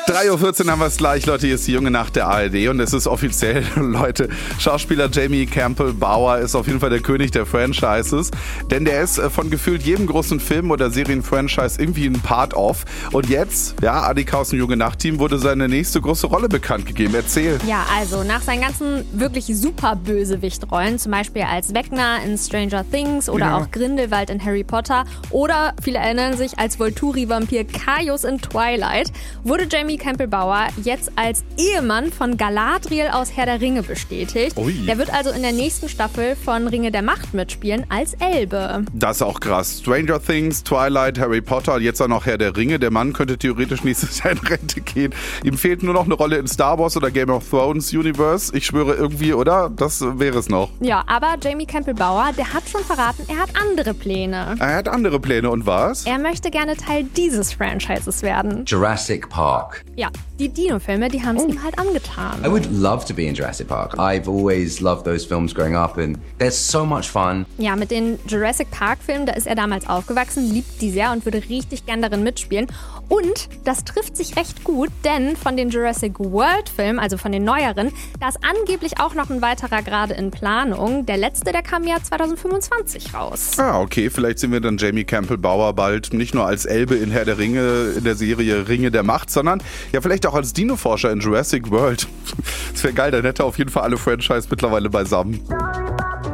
3:14 Uhr haben wir es gleich, Leute. Hier ist die junge Nacht der ARD und es ist offiziell, Leute. Schauspieler Jamie Campbell Bower ist auf jeden Fall der König der Franchises, denn der ist von gefühlt jedem großen Film- oder Serienfranchise irgendwie ein Part-of. Und jetzt, ja, Adi Kausen Junge Nacht-Team, wurde seine nächste große Rolle bekannt gegeben. Erzähl. Ja, also nach seinen ganzen wirklich super Bösewicht-Rollen, zum Beispiel als Vecna in Stranger Things oder auch Grindelwald in Harry Potter oder viele erinnern sich als Volturi-Vampir Caius in Twilight, wurde Jamie Campbell Bower jetzt als Ehemann von Galadriel aus Herr der Ringe bestätigt. Ui. Der wird also in der nächsten Staffel von Ringe der Macht mitspielen als Elbe. Das ist auch krass. Stranger Things, Twilight, Harry Potter und jetzt auch noch Herr der Ringe. Der Mann könnte theoretisch nächstes Jahr in Rente gehen. Ihm fehlt nur noch eine Rolle in Star Wars oder Game of Thrones Universe. Ich schwöre irgendwie, oder? Das wäre es noch. Ja, aber Jamie Campbell Bower, der hat schon verraten, er hat andere Pläne. Er hat andere Pläne und was? Er möchte gerne Teil dieses Franchises werden. Jurassic Park. Ja, die Dino-Filme, die haben es ihm halt angetan. I would love to be in Jurassic Park. I've always loved those films growing up and they're so much fun. Ja, mit den Jurassic Park-Filmen, da ist er damals aufgewachsen, liebt die sehr und würde richtig gern darin mitspielen. Und das trifft sich recht gut, denn von den Jurassic World-Filmen, also von den neueren, da ist angeblich auch noch ein weiterer gerade in Planung. Der letzte, der kam ja 2025 raus. Ah, okay, vielleicht sehen wir dann Jamie Campbell Bower bald nicht nur als Elbe in Herr der Ringe, in der Serie Ringe der Macht, sondern ja vielleicht auch als Dino-Forscher in Jurassic World. Das wäre geil, dann hätte er auf jeden Fall alle Franchise mittlerweile beisammen.